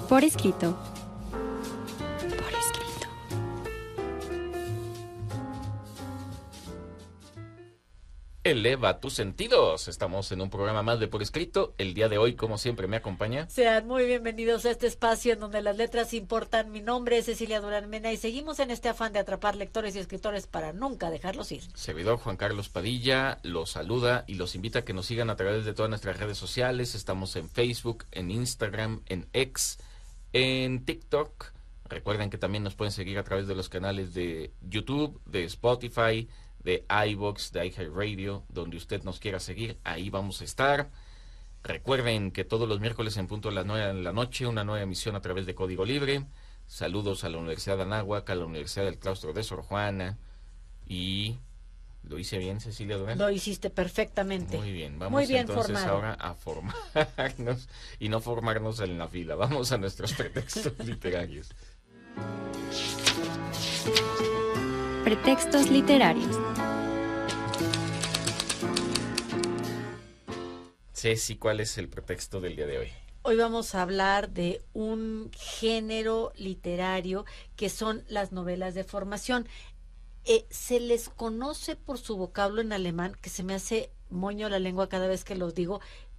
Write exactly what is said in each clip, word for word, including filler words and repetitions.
Por escrito. Por escrito. Eleva tus sentidos. Estamos en un programa más de Por Escrito. El día de hoy, como siempre, me acompaña. Sean muy bienvenidos a este espacio en donde las letras importan. Mi nombre es Cecilia Durán Mena y seguimos en este afán de atrapar lectores y escritores para nunca dejarlos ir. Servidor Juan Carlos Padilla los saluda y los invita a que nos sigan a través de todas nuestras redes sociales. Estamos en Facebook, en Instagram, en X, en TikTok. Recuerden que también nos pueden seguir a través de los canales de YouTube, de Spotify, de iVoox, de iHeartRadio, donde usted nos quiera seguir, ahí vamos a estar. Recuerden que todos los miércoles en punto de las nueve de la noche, una nueva emisión a través de Código Libre. Saludos a la Universidad de Anáhuac, a la Universidad del Claustro de Sor Juana. Y lo hice bien, Cecilia Durán. Lo hiciste perfectamente. Muy bien, vamos Muy bien entonces formado. ahora a formarnos y no formarnos en la fila. Vamos a nuestros pretextos literarios. Pretextos literarios. Ceci, ¿cuál es el pretexto del día de hoy? Hoy vamos a hablar de un género literario que son las novelas de formación. Eh, se les conoce por su vocablo en alemán, que se me hace moño la lengua cada vez que los digo,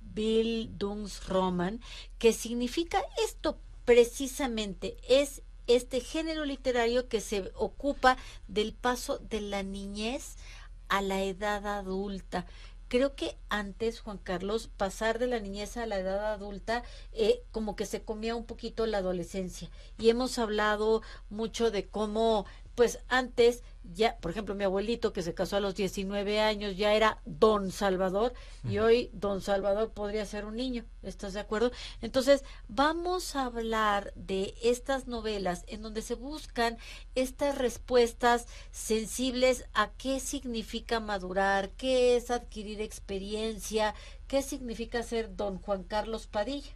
Bildungsroman, que significa esto precisamente, es este género literario que se ocupa del paso de la niñez a la edad adulta. Creo que antes, Juan Carlos, pasar de la niñez a la edad adulta, eh, como que se comía un poquito la adolescencia. Y hemos hablado mucho de cómo, pues antes, ya, por ejemplo, mi abuelito que se casó a los diecinueve años, ya era Don Salvador, y hoy Don Salvador podría ser un niño, ¿estás de acuerdo? Entonces, vamos a hablar de estas novelas en donde se buscan estas respuestas sensibles a qué significa madurar, qué es adquirir experiencia, qué significa ser Don Juan Carlos Padilla.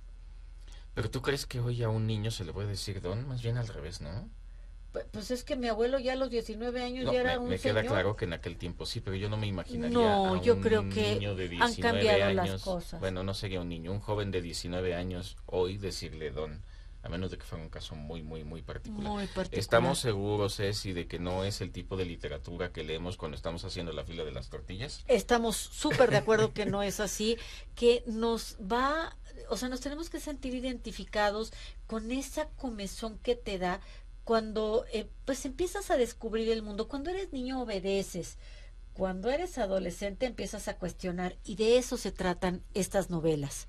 Pero tú crees que hoy a un niño se le puede decir don, más bien al revés, ¿no? Pues es que mi abuelo ya a los diecinueve años No, ya era me, un me señor. queda claro que en aquel tiempo sí, pero yo no me imaginaría No, a yo un creo que niño de han diecinueve cambiado las años, cosas. bueno, no sería un niño, un joven de diecinueve años hoy decirle don, a menos de que fuera un caso muy, muy, muy particular. Muy particular. ¿Estamos seguros, Ceci, de que no es el tipo de literatura que leemos cuando estamos haciendo la fila de las tortillas? Estamos súper de acuerdo que no es así, que nos va, o sea, nos tenemos que sentir identificados con esa comezón que te da cuando eh, pues empiezas a descubrir el mundo. Cuando eres niño obedeces, cuando eres adolescente empiezas a cuestionar, y de eso se tratan estas novelas.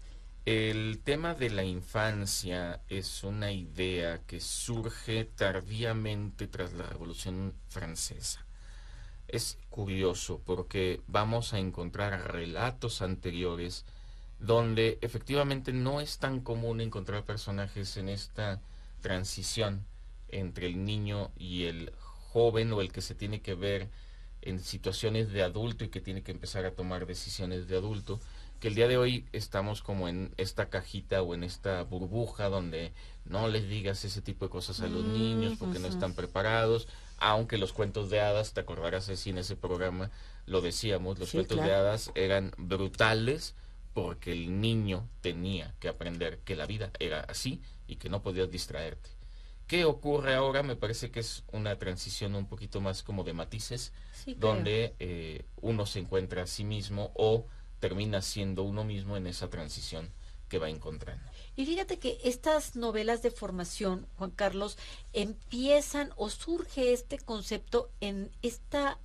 El tema de la infancia es una idea que surge tardíamente tras la Revolución Francesa. Es curioso porque vamos a encontrar relatos anteriores donde efectivamente no es tan común encontrar personajes en esta transición entre el niño y el joven, o el que se tiene que ver en situaciones de adulto y que tiene que empezar a tomar decisiones de adulto, que el día de hoy estamos como en esta cajita o en esta burbuja donde no les digas ese tipo de cosas a los Mm, niños porque uh-huh. no están preparados, aunque los cuentos de hadas, te acordarás así en ese programa, lo decíamos, los Sí, cuentos claro. de hadas eran brutales porque el niño tenía que aprender que la vida era así y que no podías distraerte. ¿Qué ocurre ahora? Me parece que es una transición un poquito más como de matices, Sí, creo. donde eh, uno se encuentra a sí mismo o termina siendo uno mismo en esa transición que va encontrando. Y fíjate que estas novelas de formación, Juan Carlos, empiezan o surge este concepto en esta